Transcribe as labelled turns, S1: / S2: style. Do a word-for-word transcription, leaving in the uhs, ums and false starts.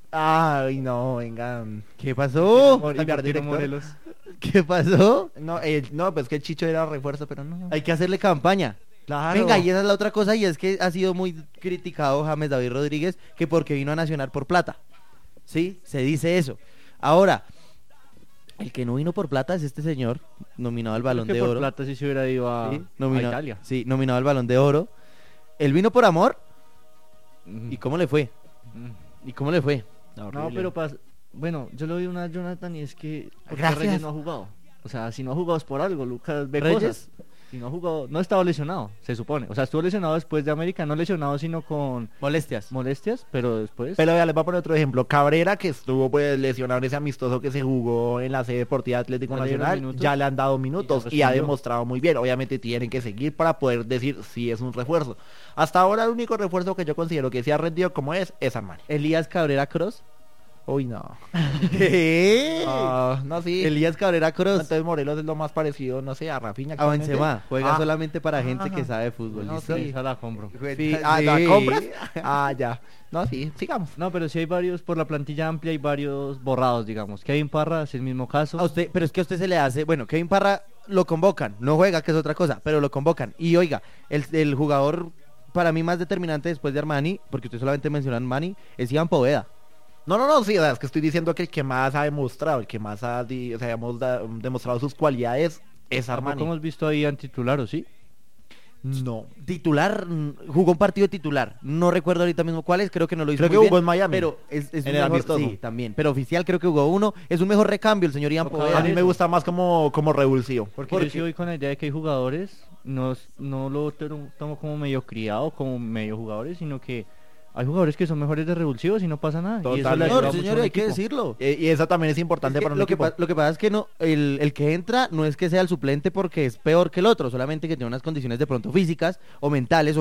S1: Ay, no, venga.
S2: ¿Qué pasó?
S1: Por-
S3: También
S1: cambiar
S3: tiene
S1: director.
S3: Morelos.
S2: ¿Qué pasó?
S1: No, eh, no, pues que el Chicho era refuerzo, pero no.
S2: Hay que hacerle campaña.
S1: Claro.
S2: Venga, y esa es la otra cosa, y es que ha sido muy criticado James David Rodríguez, que porque vino a Nacional por plata. ¿Sí? Se dice eso. Ahora, el que no vino por plata es este señor, nominado al Balón
S3: Creo que
S2: de
S3: por
S2: Oro.
S3: plata sí se hubiera ido a,
S2: Sí,
S3: a
S2: nominado,
S3: Italia.
S2: sí, nominado al Balón de Oro. Él vino por amor,
S3: Mm.
S2: ¿y cómo le fue?
S3: Mm.
S2: ¿Y cómo le fue?
S3: No,
S1: Horrible.
S3: pero pas- bueno, yo lo vi una Jonathan y es que porque
S2: Gracias.
S3: Reyes no ha jugado. O sea, si no ha jugado es por algo, Lucas ve
S2: ¿Reyes?
S3: cosas. Si no ha jugado, no estaba lesionado, se supone. O sea, estuvo lesionado después de América, no lesionado sino con
S2: Molestias.
S3: molestias, pero después
S1: Pero ya les voy a poner otro ejemplo. Cabrera, que estuvo pues lesionado en ese amistoso que se jugó en la sede deportiva Atlético
S3: ¿Ya le dieron
S1: Nacional,
S3: minutos?
S1: ya le han dado minutos
S3: Y
S1: y,
S3: ya
S1: ha
S3: respondió.
S1: demostrado muy bien. Obviamente tienen que seguir para poder decir si es un refuerzo. Hasta ahora el único refuerzo que yo considero que se ha rendido como es, es Armani.
S2: Elías Cabrera Cross.
S1: Uy, no.
S2: ¿Qué?
S1: Ah, no, sí.
S2: Elías Cabrera Cross.
S1: Entonces Morelos es lo más parecido, no sé, a Rafinha.
S2: A Benzema. Juega
S1: Ah.
S2: solamente para gente que
S1: Ajá.
S2: sabe de fútbol.
S1: No,
S2: ¿listo?
S1: sí.
S3: esa la compro.
S1: Sí, ah,
S2: Sí.
S1: ¿la compras? Ah, ya. No, sí, sigamos.
S3: No, pero sí hay varios, por la plantilla amplia hay varios borrados, digamos. Kevin Parra es el mismo caso.
S2: A usted, pero es que a usted se le hace, bueno, Kevin Parra lo convocan, no juega, que es otra cosa, pero lo convocan. Y oiga, el, el jugador para mí más determinante después de Armani, porque usted solamente menciona a Armani, es Iván Poveda.
S1: No, no, no, sí, o sea, es que estoy diciendo que el que más ha demostrado, el que más ha di- o sea, hemos da- demostrado sus cualidades es
S3: Tampoco
S1: Armani.
S3: hemos visto ahí en titular, ¿o sí?
S1: No.
S2: Titular, mm, jugó un partido titular, no recuerdo ahorita mismo cuál es, creo que no lo hizo
S1: Creo
S2: muy
S1: que
S2: bien,
S1: jugó en Miami.
S2: pero es, es
S1: En
S2: un
S1: el
S2: mejor,
S1: amistoso.
S2: sí, también, pero oficial creo que jugó uno, es un mejor recambio el señor Iván
S3: Tocaba
S2: Poveda.
S1: A mí me
S3: eso.
S1: gusta más como, como revulsivo.
S3: Porque
S2: ¿Por
S3: yo sí
S2: qué?
S3: voy con la idea de que hay jugadores, no, es- no lo tomo tomo como medio criado, como medio jugadores, sino que hay jugadores que son mejores de revulsivos y no pasa nada. Y eso le
S1: Totalmente.
S3: ayuda
S2: Señor,
S3: mucho a
S2: señor,
S3: un
S2: hay que
S3: equipo.
S2: decirlo.
S1: Eh, y eso también es importante
S2: Es que
S1: para un
S2: lo, que
S1: equipo.
S2: pa- lo que pasa es que no el, el que entra no es que sea el suplente porque es peor que el otro, solamente que tiene unas condiciones de pronto físicas o mentales o